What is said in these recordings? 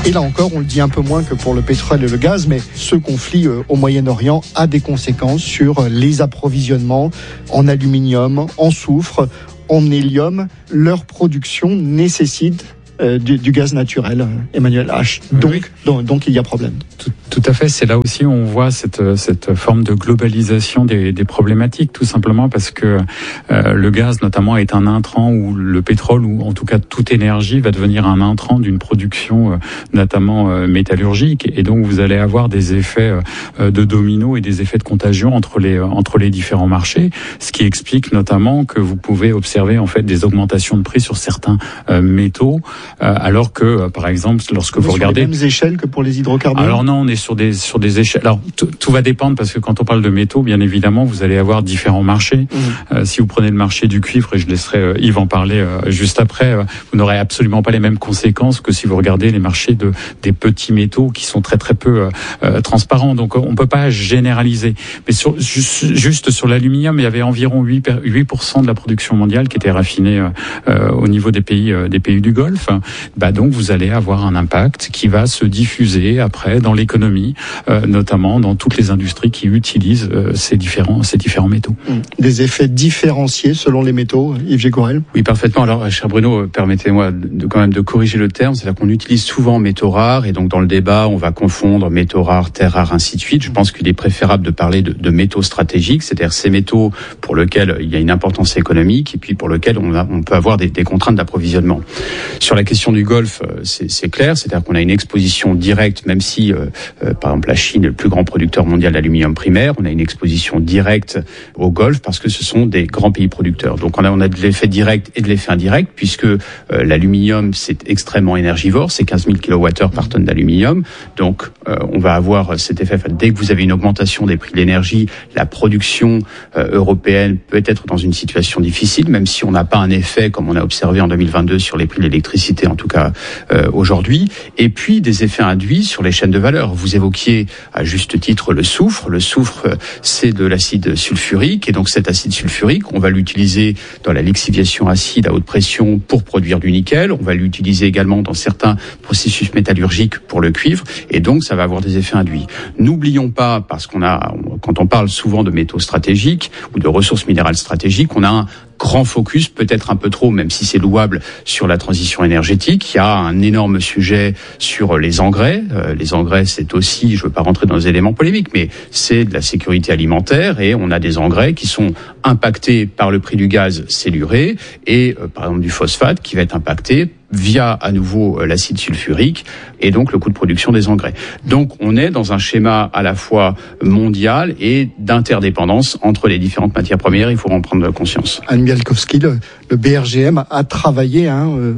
Et là encore, on le dit un peu moins que pour le pétrole et le gaz, mais ce conflit au Moyen-Orient a des conséquences sur les approvisionnements en aluminium, en soufre, en hélium. Leur production nécessite du gaz naturel, Emmanuel H. Donc il y a problème. Tout à fait, c'est là aussi où on voit cette forme de globalisation des problématiques, tout simplement parce que le gaz notamment est un intrant, ou le pétrole, ou en tout cas toute énergie va devenir un intrant d'une production notamment métallurgique, et donc vous allez avoir des effets de domino et des effets de contagion entre les différents marchés, ce qui explique notamment que vous pouvez observer en fait des augmentations de prix sur certains métaux, alors que par exemple lorsque vous regardez les mêmes échelles que pour les hydrocarbures. Alors non, on est sur des échelles. Alors tout va dépendre, parce que quand on parle de métaux, bien évidemment, vous allez avoir différents marchés. Si vous prenez le marché du cuivre, et je laisserai Yves en parler juste après, vous n'aurez absolument pas les mêmes conséquences que si vous regardez les marchés des petits métaux qui sont très très peu transparents. Donc on peut pas généraliser. Mais juste sur l'aluminium, il y avait environ 8% de la production mondiale qui était raffinée au niveau des pays du Golfe. Donc vous allez avoir un impact qui va se diffuser après dans l'économie, notamment dans toutes les industries qui utilisent ces différents métaux. Des effets différenciés selon les métaux, Yves Gécorel? Oui, parfaitement. Alors, cher Bruno, permettez-moi quand même de corriger le terme. C'est-à-dire qu'on utilise souvent métaux rares, et donc dans le débat, on va confondre métaux rares, terres rares, ainsi de suite. Je pense qu'il est préférable de parler de métaux stratégiques, c'est-à-dire ces métaux pour lesquels il y a une importance économique et puis pour lesquels on peut avoir des contraintes d'approvisionnement. Sur la question du Golfe, c'est clair, c'est-à-dire qu'on a une exposition directe, même si par exemple la Chine est le plus grand producteur mondial d'aluminium primaire, on a une exposition directe au Golfe parce que ce sont des grands pays producteurs. Donc on a de l'effet direct et de l'effet indirect, puisque l'aluminium c'est extrêmement énergivore, c'est 15 000 kWh par tonne d'aluminium. Donc on va avoir cet effet. Dès que vous avez une augmentation des prix de l'énergie, la production européenne peut être dans une situation difficile, même si on n'a pas un effet comme on a observé en 2022 sur les prix de l'électricité, en tout cas aujourd'hui. Et puis des effets induits sur les chaînes de valeur. Vous évoquiez à juste titre le soufre. Le soufre, c'est de l'acide sulfurique, et donc cet acide sulfurique, on va l'utiliser dans la lixiviation acide à haute pression pour produire du nickel. On va l'utiliser également dans certains processus métallurgiques pour le cuivre, et donc ça va avoir des effets induits. N'oublions pas, parce quand on parle souvent de métaux stratégiques ou de ressources minérales stratégiques, on a un grand focus, peut-être un peu trop, même si c'est louable, sur la transition énergétique. Il y a un énorme sujet sur les engrais. Les engrais, c'est aussi, je ne veux pas rentrer dans les éléments polémiques, mais c'est de la sécurité alimentaire, et on a des engrais qui sont impactés par le prix du gaz celluré et par exemple du phosphate qui va être impacté via à nouveau l'acide sulfurique et donc le coût de production des engrais. Donc on est dans un schéma à la fois mondial et d'interdépendance entre les différentes matières premières, il faut en prendre conscience. Anne Mialkowski, le BRGM a travaillé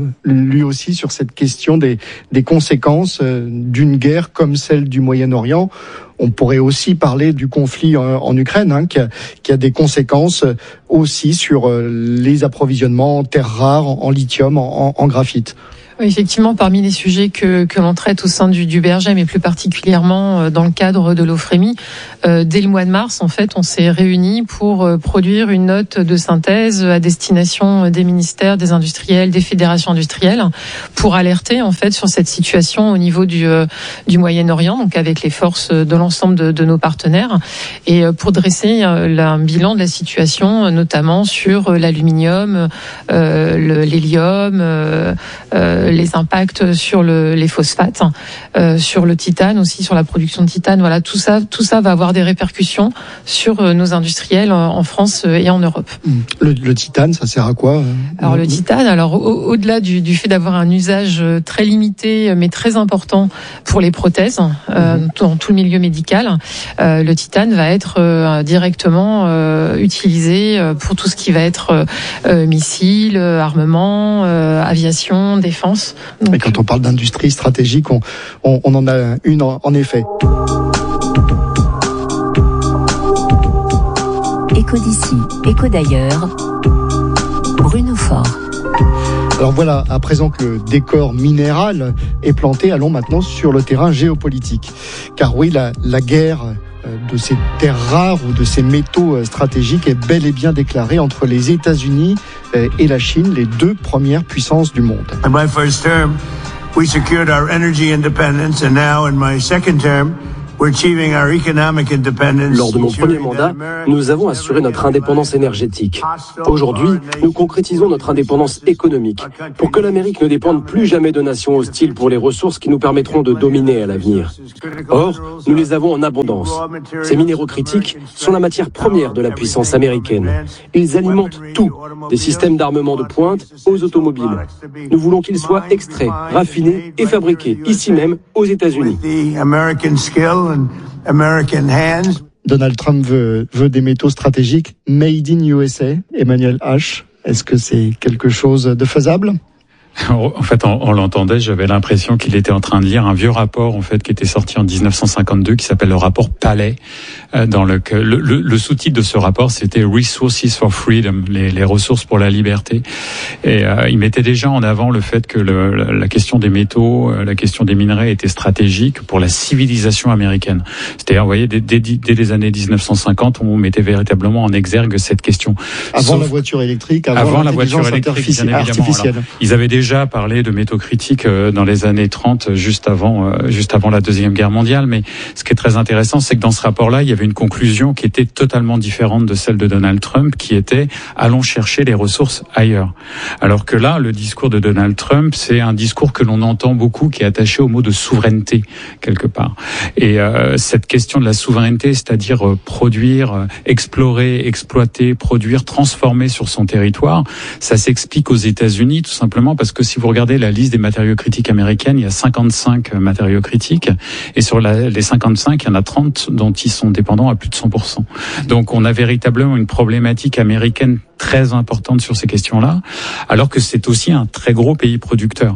lui aussi sur cette question des conséquences d'une guerre comme celle du Moyen-Orient. On pourrait aussi parler du conflit en Ukraine, qui a des conséquences aussi sur les approvisionnements en terres rares, en lithium, en graphite. Oui, effectivement, parmi les sujets que l'on traite au sein du BRGM, et plus particulièrement dans le cadre de l'OFREMI, dès le mois de mars, en fait, on s'est réunis pour produire une note de synthèse à destination des ministères, des industriels, des fédérations industrielles, pour alerter en fait sur cette situation au niveau du Moyen-Orient, donc avec les forces de l'ensemble de nos partenaires, et pour dresser un bilan de la situation, notamment sur l'aluminium, l'hélium, les impacts sur les phosphates, sur le titane aussi, sur la production de titane. Voilà, tout ça va avoir des répercussions sur nos industriels en France et en Europe. Le titane, ça sert à quoi? Alors le titane, au-delà du fait d'avoir un usage très limité mais très important pour les prothèses dans tout le milieu médical, le titane va être directement utilisé pour tout ce qui va être missiles, armement, aviation, défense. Et quand on parle d'industrie stratégique, on en a une en effet. Écho d'ici, écho d'ailleurs. Bruno Faure. Alors voilà, à présent que le décor minéral est planté, allons maintenant sur le terrain géopolitique. Car oui, la guerre de ces terres rares ou de ces métaux stratégiques est bel et bien déclarée entre les États-Unis et la Chine, les deux premières puissances du monde. In my first term, We secured our energy independence, and now, in my second term, lors de mon premier mandat, nous avons assuré notre indépendance énergétique. Aujourd'hui, nous concrétisons notre indépendance économique pour que l'Amérique ne dépende plus jamais de nations hostiles pour les ressources qui nous permettront de dominer à l'avenir. Or, nous les avons en abondance. Ces minéraux critiques sont la matière première de la puissance américaine. Ils alimentent tout, des systèmes d'armement de pointe aux automobiles. Nous voulons qu'ils soient extraits, raffinés et fabriqués ici même aux États-Unis. Donald Trump veut des métaux stratégiques made in USA. Emmanuel H., est-ce que c'est quelque chose de faisable ? En fait, on l'entendait, j'avais l'impression qu'il était en train de lire un vieux rapport, en fait, qui était sorti en 1952, qui s'appelle le rapport Palais. Dans le sous-titre de ce rapport, c'était Resources for Freedom, les ressources pour la liberté. Et il mettait déjà en avant le fait que la question des métaux, la question des minerais était stratégique pour la civilisation américaine. C'est-à-dire, vous voyez, dès les années 1950, on mettait véritablement en exergue cette question. Avant la voiture électrique, avant l'intelligence artificielle. Alors, ils avaient déjà parlé de métaux critiques dans les années 30, juste avant la Deuxième Guerre mondiale. Mais ce qui est très intéressant, c'est que dans ce rapport-là, il y avait une conclusion qui était totalement différente de celle de Donald Trump, qui était « allons chercher les ressources ailleurs ». Alors que là, le discours de Donald Trump, c'est un discours que l'on entend beaucoup, qui est attaché au mot de souveraineté, quelque part. Et cette question de la souveraineté, c'est-à-dire produire, explorer, exploiter, produire, transformer sur son territoire, ça s'explique aux États-Unis, tout simplement parce que si vous regardez la liste des matériaux critiques américaines, il y a 55 matériaux critiques, et sur les 55, il y en a 30 dont ils sont dépendants à plus de 100%. Donc on a véritablement une problématique américaine très importante sur ces questions-là, alors que c'est aussi un très gros pays producteur.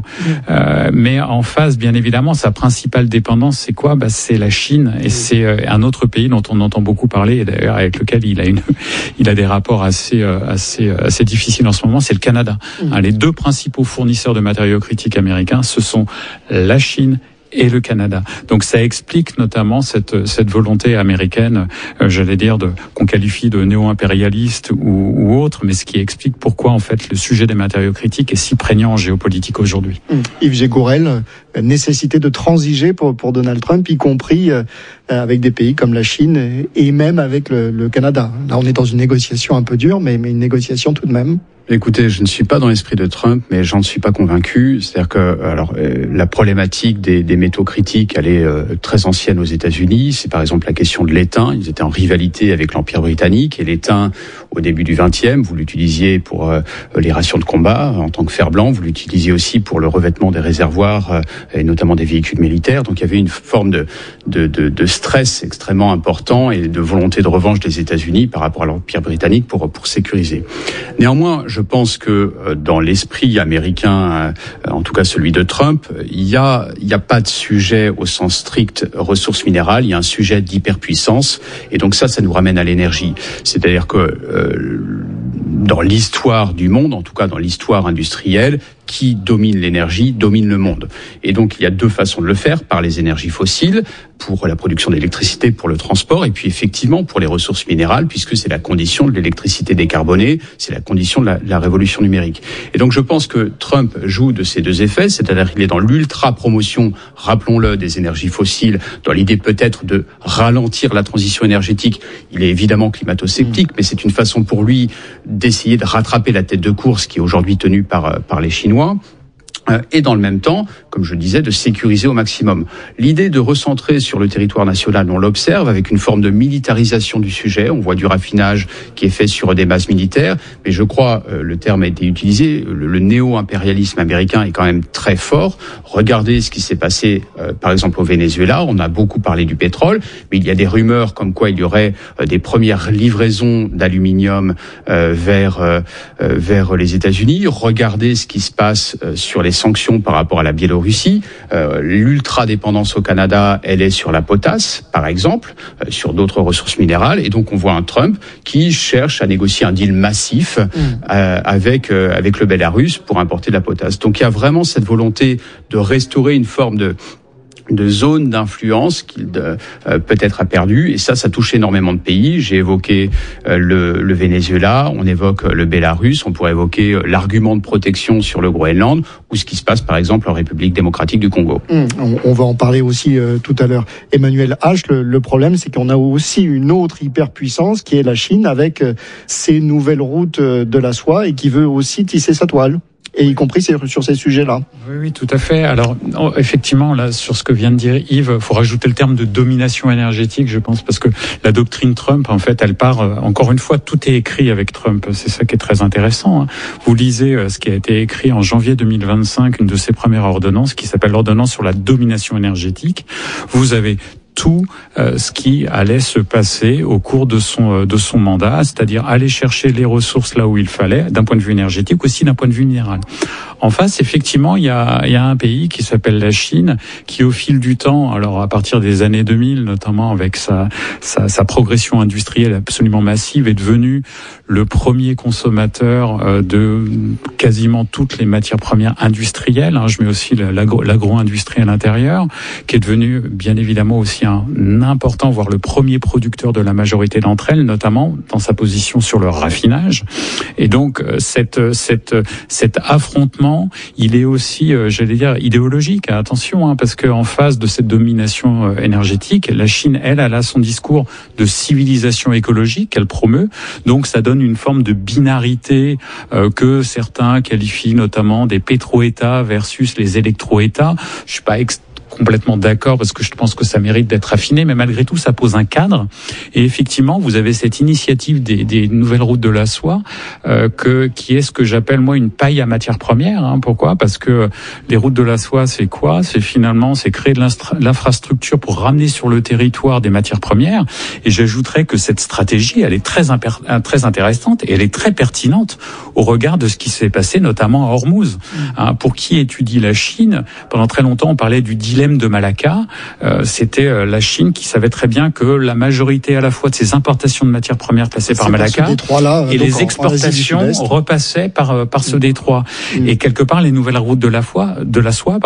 Mais en face, bien évidemment, sa principale dépendance, c'est quoi ? C'est la Chine, et c'est un autre pays dont on entend beaucoup parler, et d'ailleurs avec lequel il a des rapports assez difficiles en ce moment, c'est le Canada. Les deux principaux fournisseurs de matériaux critiques américains, ce sont la Chine et le Canada. Donc ça explique notamment cette volonté américaine, j'allais dire, qu'on qualifie de néo-impérialiste ou autre, mais ce qui explique pourquoi en fait le sujet des matériaux critiques est si prégnant en géopolitique aujourd'hui. Yves Gégourel, nécessité de transiger pour Donald Trump, y compris avec des pays comme la Chine et même avec le Canada. Là, on est dans une négociation un peu dure, mais une négociation tout de même. Écoutez, je ne suis pas dans l'esprit de Trump, mais j'en suis pas convaincu. C'est-à-dire que, la problématique des métaux critiques, elle est très ancienne aux États-Unis. C'est par exemple la question de l'étain. Ils étaient en rivalité avec l'Empire britannique, et l'étain, au début du XXe, vous l'utilisiez pour les rations de combat en tant que fer blanc. Vous l'utilisiez aussi pour le revêtement des réservoirs et notamment des véhicules militaires. Donc il y avait une forme de stress extrêmement important et de volonté de revanche des États-Unis par rapport à l'Empire britannique pour sécuriser. Néanmoins, je pense que dans l'esprit américain, en tout cas celui de Trump, il y a pas de sujet au sens strict ressources minérales, il y a un sujet d'hyperpuissance, et donc ça nous ramène à l'énergie. C'est-à-dire que dans l'histoire du monde, en tout cas dans l'histoire industrielle, qui domine l'énergie, domine le monde. Et donc, il y a deux façons de le faire, par les énergies fossiles, pour la production d'électricité, pour le transport, et puis effectivement pour les ressources minérales, puisque c'est la condition de l'électricité décarbonée, c'est la condition de la révolution numérique. Et donc, je pense que Trump joue de ces deux effets, c'est-à-dire qu'il est dans l'ultra-promotion, rappelons-le, des énergies fossiles, dans l'idée peut-être de ralentir la transition énergétique. Il est évidemment climato-sceptique, mais c'est une façon pour lui d'essayer de rattraper la tête de course qui est aujourd'hui tenue par les Chinois. Et dans le même temps, comme je le disais, de sécuriser au maximum. L'idée de recentrer sur le territoire national, on l'observe avec une forme de militarisation du sujet. On voit du raffinage qui est fait sur des bases militaires, mais je crois, le terme a été utilisé, le néo-impérialisme américain est quand même très fort. Regardez ce qui s'est passé, par exemple, au Venezuela. On a beaucoup parlé du pétrole, mais il y a des rumeurs comme quoi il y aurait des premières livraisons d'aluminium vers les États-Unis. Regardez ce qui se passe sur les sanctions par rapport à la Biélorussie. L'ultra-dépendance au Canada, elle est sur la potasse, par exemple, sur d'autres ressources minérales. Et donc, on voit un Trump qui cherche à négocier un deal massif avec le Bélarus pour importer de la potasse. Donc, il y a vraiment cette volonté de restaurer une forme zones d'influence qu'il peut-être a perdu, et ça touche énormément de pays. J'ai évoqué le Venezuela, on évoque le Bélarus, on pourrait évoquer l'argument de protection sur le Groenland, ou ce qui se passe par exemple en République démocratique du Congo. On va en parler aussi tout à l'heure. Emmanuel H, le problème c'est qu'on a aussi une autre hyperpuissance qui est la Chine, avec ses nouvelles routes de la soie, et qui veut aussi tisser sa toile. Et y compris sur ces sujets-là. Oui, tout à fait. Alors, effectivement, là, sur ce que vient de dire Yves, il faut rajouter le terme de domination énergétique, je pense, parce que la doctrine Trump, en fait, elle part, encore une fois, tout est écrit avec Trump. C'est ça qui est très intéressant. Vous lisez ce qui a été écrit en janvier 2025, une de ses premières ordonnances, qui s'appelle l'ordonnance sur la domination énergétique. Vous avez tout ce qui allait se passer au cours de son mandat, c'est-à-dire aller chercher les ressources là où il fallait, d'un point de vue énergétique, aussi d'un point de vue minéral. En face, effectivement, il y a un pays qui s'appelle la Chine, qui au fil du temps, alors à partir des années 2000, notamment avec sa progression industrielle absolument massive, est devenu le premier consommateur de quasiment toutes les matières premières industrielles. Je mets aussi l'agro-industrie à l'intérieur, qui est devenu bien évidemment aussi un important, voire le premier producteur de la majorité d'entre elles, notamment dans sa position sur le raffinage. Et donc cet affrontement, il est aussi, j'allais dire, idéologique. Attention, parce que en face de cette domination énergétique, la Chine, elle a son discours de civilisation écologique qu'elle promeut. Donc ça donne une forme de binarité que certains qualifient notamment des pétro-États versus les électro-États. Je suis pas complètement d'accord, parce que je pense que ça mérite d'être affiné, mais malgré tout, ça pose un cadre. Et effectivement, vous avez cette initiative des nouvelles routes de la soie, qui est ce que j'appelle, moi, une paille à matière première. Pourquoi ? Parce que les routes de la soie, c'est quoi ? C'est créer de l'infrastructure pour ramener sur le territoire des matières premières. Et j'ajouterais que cette stratégie, elle est très intéressante, et elle est très pertinente au regard de ce qui s'est passé, notamment à Hormuz. Pour qui étudie la Chine, pendant très longtemps, on parlait du dilemme de Malacca. C'était la Chine qui savait très bien que la majorité à la fois de ses importations de matières premières passaient par Malacca, et les exportations repassaient par ce détroit. Et quelque part, les nouvelles routes de la soie,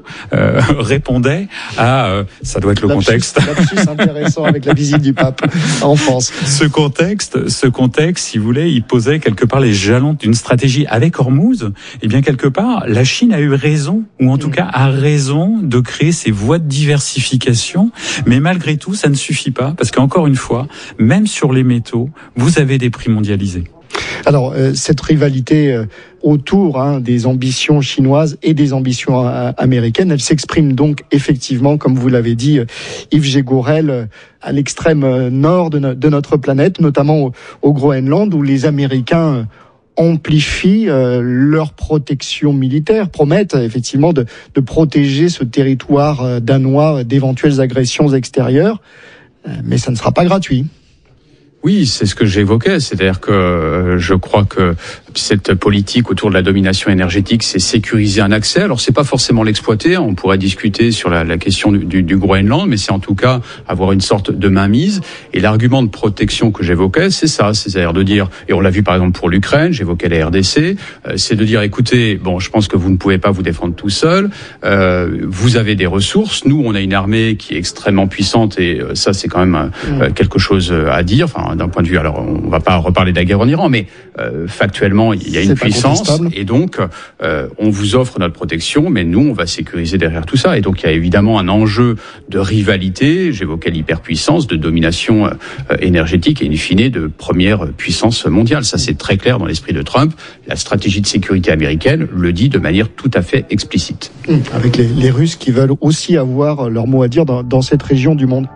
répondaient à ça doit être le contexte. Lapsus intéressant avec la visite du pape en France. Ce contexte, si vous voulez, il posait quelque part les jalons d'une stratégie avec Hormuz. Et bien quelque part, la Chine a eu raison, ou en tout cas a raison de créer ces voies de diversification, mais malgré tout, ça ne suffit pas, parce qu'encore une fois, même sur les métaux, vous avez des prix mondialisés. Alors, cette rivalité autour des ambitions chinoises et des ambitions américaines, elle s'exprime donc effectivement, comme vous l'avez dit, Yves Gégourel, à l'extrême nord de notre planète, notamment au Groenland, où les Américains amplifient leur protection militaire, promettent effectivement de protéger ce territoire danois d'éventuelles agressions extérieures, mais ça ne sera pas gratuit. Oui, c'est ce que j'évoquais, c'est-à-dire que je crois que cette politique autour de la domination énergétique, c'est sécuriser un accès. Alors c'est pas forcément l'exploiter, on pourrait discuter sur la question du Groenland, mais c'est en tout cas avoir une sorte de mainmise. Et l'argument de protection que j'évoquais, c'est ça, c'est-à-dire de dire, et on l'a vu par exemple pour l'Ukraine, j'évoquais la RDC, c'est de dire, écoutez, je pense que vous ne pouvez pas vous défendre tout seul, vous avez des ressources, nous on a une armée qui est extrêmement puissante, et ça c'est quand même quelque chose à dire, d'un point de vue, alors on va pas reparler de la guerre en Iran, mais factuellement il y a une puissance, et donc on vous offre notre protection, mais nous on va sécuriser derrière tout ça. Et donc il y a évidemment un enjeu de rivalité, j'évoquais l'hyperpuissance, de domination énergétique, et in fine de première puissance mondiale. Ça c'est très clair dans l'esprit de Trump. La stratégie de sécurité américaine le dit de manière tout à fait explicite. Avec les Russes qui veulent aussi avoir leur mot à dire dans cette région du monde.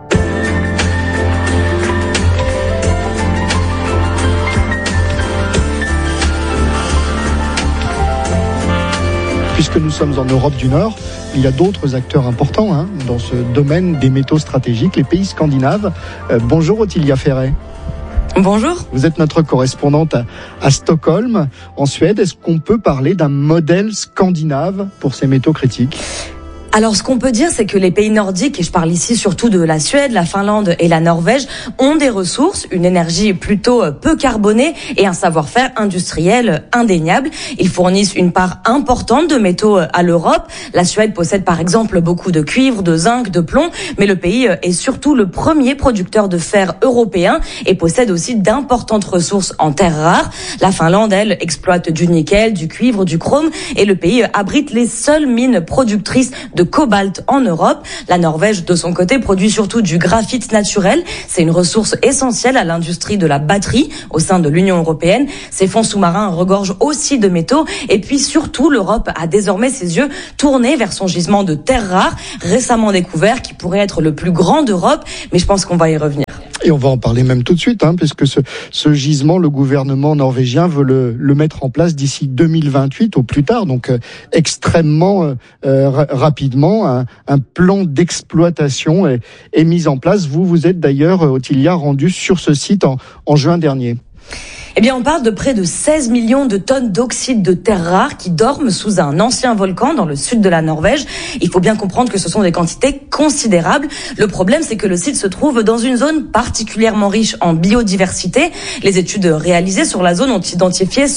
Puisque nous sommes en Europe du Nord, il y a d'autres acteurs importants dans ce domaine des métaux stratégiques, les pays scandinaves. Bonjour Ottilia Ferret. Bonjour. Vous êtes notre correspondante à Stockholm, en Suède. Est-ce qu'on peut parler d'un modèle scandinave pour ces métaux critiques ? Alors, ce qu'on peut dire, c'est que les pays nordiques, et je parle ici surtout de la Suède, la Finlande et la Norvège, ont des ressources, une énergie plutôt peu carbonée et un savoir-faire industriel indéniable. Ils fournissent une part importante de métaux à l'Europe. La Suède possède par exemple beaucoup de cuivre, de zinc, de plomb, mais le pays est surtout le premier producteur de fer européen et possède aussi d'importantes ressources en terres rares. La Finlande, elle, exploite du nickel, du cuivre, du chrome et le pays abrite les seules mines productrices de cobalt en Europe. La Norvège, de son côté, produit surtout du graphite naturel. C'est une ressource essentielle à l'industrie de la batterie au sein de l'Union européenne. Ses fonds sous-marins regorgent aussi de métaux. Et puis surtout, l'Europe a désormais ses yeux tournés vers son gisement de terres rares, récemment découvert, qui pourrait être le plus grand d'Europe. Mais je pense qu'on va y revenir. Et on va en parler même tout de suite, puisque ce gisement, le gouvernement norvégien veut le mettre en place d'ici 2028 au plus tard, donc extrêmement rapidement. Un plan d'exploitation est mis en place. Vous êtes d'ailleurs, Ottilia, rendu sur ce site en juin dernier. Eh bien, on parle de près de 16 millions de tonnes d'oxyde de terres rares qui dorment sous un ancien volcan dans le sud de la Norvège. Il faut bien comprendre que ce sont des quantités considérables. Le problème, c'est que le site se trouve dans une zone particulièrement riche en biodiversité. Les études réalisées sur la zone ont identifié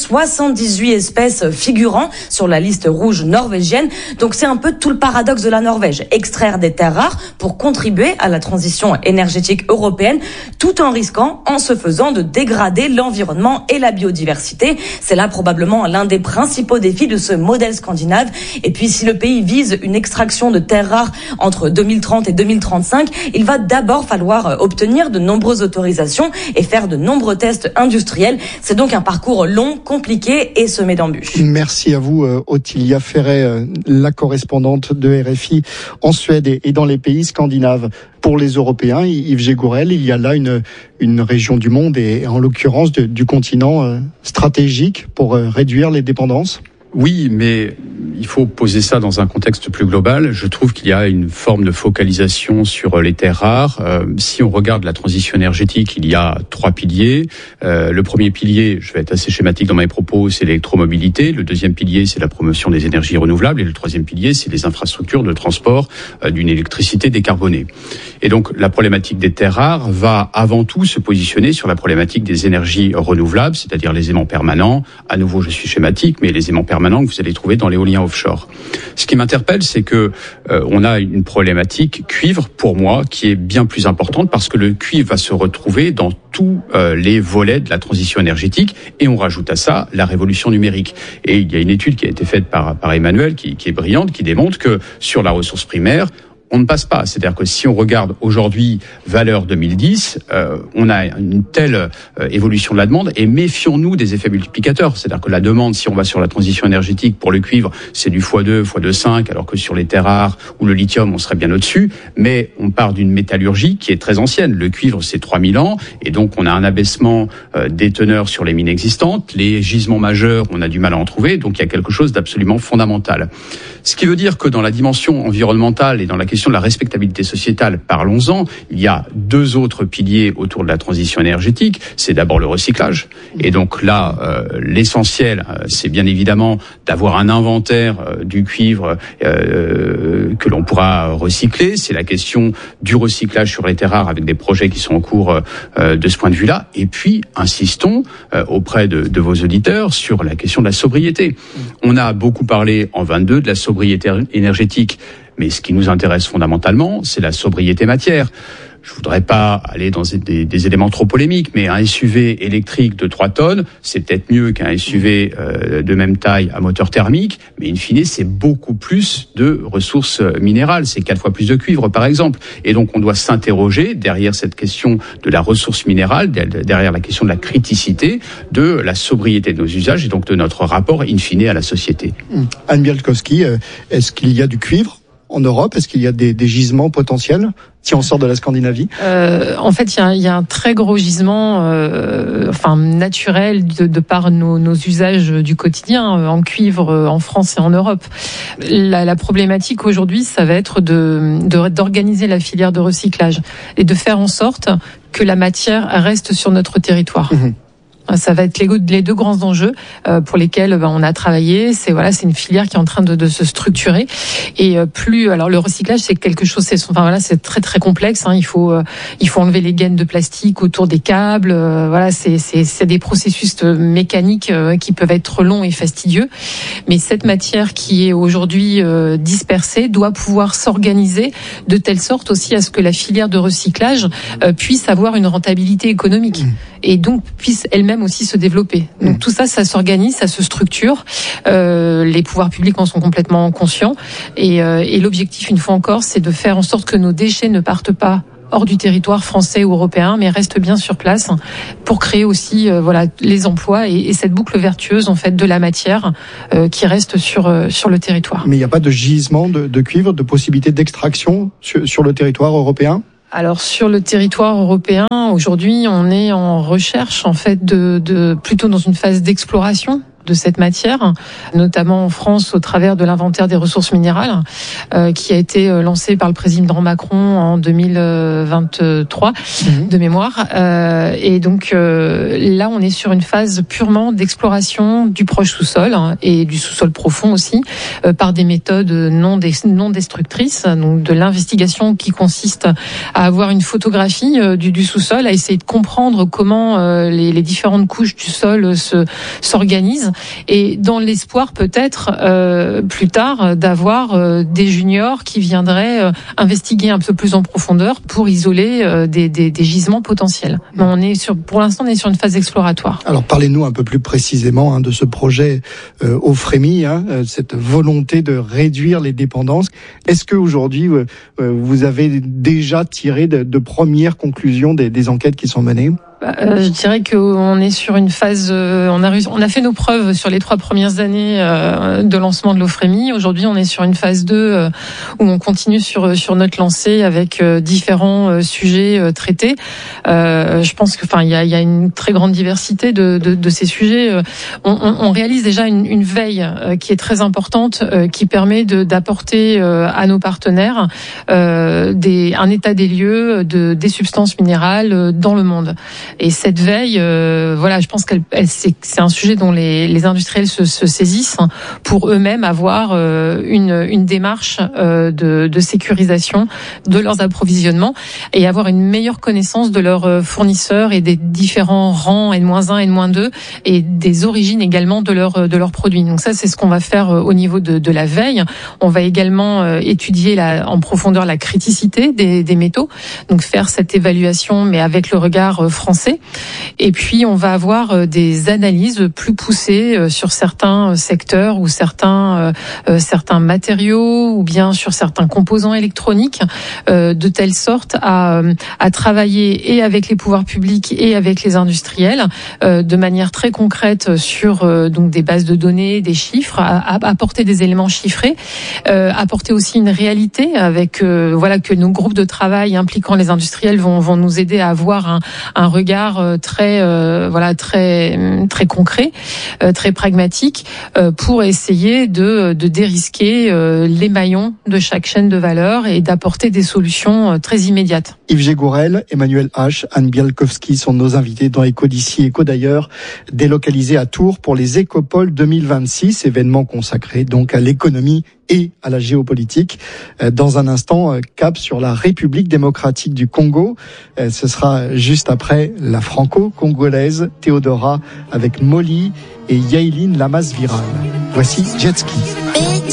78 espèces figurant sur la liste rouge norvégienne. Donc, c'est un peu tout le paradoxe de la Norvège. Extraire des terres rares pour contribuer à la transition énergétique européenne, tout en risquant, en se faisant, de dégrader l'environnement et la biodiversité. C'est là probablement l'un des principaux défis de ce modèle scandinave. Et puis si le pays vise une extraction de terres rares entre 2030 et 2035, il va d'abord falloir obtenir de nombreuses autorisations et faire de nombreux tests industriels. C'est donc un parcours long, compliqué et semé d'embûches. Merci à vous, Ottilia Ferret, la correspondante de RFI en Suède et dans les pays scandinaves. Pour les Européens, Yves Gégourel, il y a là une région du monde et en l'occurrence du continent stratégique pour réduire les dépendances. Oui, mais il faut poser ça dans un contexte plus global. Je trouve qu'il y a une forme de focalisation sur les terres rares. Si on regarde la transition énergétique, il y a 3 piliers. Le premier pilier, je vais être assez schématique dans mes propos, c'est l'électromobilité. Le deuxième pilier, c'est la promotion des énergies renouvelables. Et le troisième pilier, c'est les infrastructures de transport d'une électricité décarbonée. Et donc, la problématique des terres rares va avant tout se positionner sur la problématique des énergies renouvelables, c'est-à-dire les aimants permanents. À nouveau, je suis schématique, mais les aimants permanents que vous allez trouver dans l'éolien offshore. Ce qui m'interpelle, c'est que on a une problématique cuivre, pour moi, qui est bien plus importante parce que le cuivre va se retrouver dans tous les volets de la transition énergétique et on rajoute à ça la révolution numérique. Et il y a une étude qui a été faite par Emmanuel qui est brillante, qui démontre que sur la ressource primaire, on ne passe pas. C'est-à-dire que si on regarde aujourd'hui valeur 2010, on a une telle évolution de la demande et méfions-nous des effets multiplicateurs. C'est-à-dire que la demande, si on va sur la transition énergétique pour le cuivre, c'est du x2, x2,5, alors que sur les terres rares ou le lithium, on serait bien au-dessus. Mais on part d'une métallurgie qui est très ancienne. Le cuivre, c'est 3000 ans et donc on a un abaissement des teneurs sur les mines existantes. Les gisements majeurs, on a du mal à en trouver. Donc il y a quelque chose d'absolument fondamental. Ce qui veut dire que dans la dimension environnementale et dans la question de la respectabilité sociétale, parlons-en, il y a 2 autres piliers autour de la transition énergétique. C'est d'abord le recyclage. Et donc là, l'essentiel, c'est bien évidemment d'avoir un inventaire du cuivre que l'on pourra recycler. C'est la question du recyclage sur les terres rares avec des projets qui sont en cours de ce point de vue-là. Et puis, insistons auprès de vos auditeurs sur la question de la sobriété. On a beaucoup parlé en 22 de la sobriété énergétique. Mais ce qui nous intéresse fondamentalement, c'est la sobriété matière. Je voudrais pas aller dans des éléments trop polémiques, mais un SUV électrique de 3 tonnes, c'est peut-être mieux qu'un SUV de même taille à moteur thermique, mais in fine, c'est beaucoup plus de ressources minérales. C'est 4 fois plus de cuivre, par exemple. Et donc, on doit s'interroger derrière cette question de la ressource minérale, derrière la question de la criticité, de la sobriété de nos usages et donc de notre rapport in fine à la société. Anne Bialkowski, est-ce qu'il y a du cuivre en Europe? Est-ce qu'il y a des gisements potentiels si on sort de la Scandinavie? En fait, il y a un très gros gisement naturel de par nos usages du quotidien en cuivre en France et en Europe. La problématique aujourd'hui, ça va être d'organiser la filière de recyclage et de faire en sorte que la matière reste sur notre territoire. Ça va être les deux grands enjeux pour lesquels on a travaillé. C'est une filière qui est en train de se structurer. Et alors le recyclage, c'est quelque chose, c'est très très complexe. Il faut enlever les gaines de plastique autour des câbles. C'est des processus mécaniques qui peuvent être longs et fastidieux. Mais cette matière qui est aujourd'hui dispersée doit pouvoir s'organiser de telle sorte aussi à ce que la filière de recyclage puisse avoir une rentabilité économique et donc puisse elle-même aussi se développer. Donc tout ça s'organise, ça se structure. Les pouvoirs publics en sont complètement conscients. Et l'objectif, une fois encore, c'est de faire en sorte que nos déchets ne partent pas hors du territoire français ou européen, mais restent bien sur place pour créer aussi les emplois et cette boucle vertueuse en fait de la matière qui reste sur le territoire. Mais il n'y a pas de gisement de cuivre, de possibilité d'extraction sur le territoire européen ? Alors sur le territoire européen, aujourd'hui, on est en recherche en fait de plutôt dans une phase d'exploration de cette matière, notamment en France au travers de l'inventaire des ressources minérales qui a été lancé par le président Macron en 2023 de mémoire. Et donc là, on est sur une phase purement d'exploration du proche sous-sol et du sous-sol profond aussi par des méthodes non destructrices, donc de l'investigation qui consiste à avoir une photographie du sous-sol, à essayer de comprendre comment les différentes couches du sol s'organisent. Et dans l'espoir peut-être plus tard d'avoir des juniors qui viendraient investiguer un peu plus en profondeur pour isoler des gisements potentiels. Mais pour l'instant, on est sur une phase exploratoire. Alors parlez-nous un peu plus précisément de ce projet Aufremi, cette volonté de réduire les dépendances. Est-ce que aujourd'hui vous avez déjà tiré de premières conclusions des enquêtes qui sont menées ? Je dirais qu'on est sur une phase. On a fait nos preuves sur les 3 premières années de lancement de l'Aufremi. Aujourd'hui, on est sur une phase 2 où on continue sur notre lancée avec différents sujets traités. Je pense que, il y a une très grande diversité de ces sujets. On réalise déjà une veille qui est très importante, qui permet d'apporter à nos partenaires un état des lieux des substances minérales dans le monde. Et cette veille, je pense c'est un sujet dont les industriels se saisissent pour eux-mêmes avoir une démarche de sécurisation de leurs approvisionnements et avoir une meilleure connaissance de leurs fournisseurs et des différents rangs N-1, N-2 et des origines également de leurs produits. Donc ça, c'est ce qu'on va faire au niveau de la veille. On va également étudier en profondeur la criticité des métaux, donc faire cette évaluation mais avec le regard français. Et puis on va avoir des analyses plus poussées sur certains secteurs ou certains matériaux ou bien sur certains composants électroniques de telle sorte à travailler et avec les pouvoirs publics et avec les industriels de manière très concrète sur donc des bases de données, des chiffres, à apporter des éléments chiffrés, apporter aussi une réalité avec que nos groupes de travail impliquant les industriels vont nous aider à avoir un regard très concret, très pragmatique, pour essayer de dérisquer les maillons de chaque chaîne de valeur et d'apporter des solutions très immédiates. Yves Gégourel, Emmanuel H, Anne Bialkowski sont nos invités dans Éco d'ici, Éco d'ailleurs, délocalisés à Tours pour les Écopoles 2026, événement consacré donc à l'économie et à la géopolitique. Dans un instant, cap sur la République démocratique du Congo. Ce sera juste après la franco-congolaise Théodora avec Molly et Yaïline Lamas Viral. Voici Jet Ski.